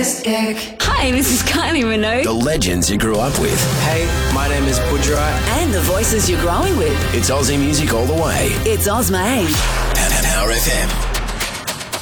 Majestic. Hi, this is Kylie Minogue. The legends you grew up with. Hey, my name is Budra. And the voices you're growing with. It's Aussie music all the way. It's Ozma 8. Power FM.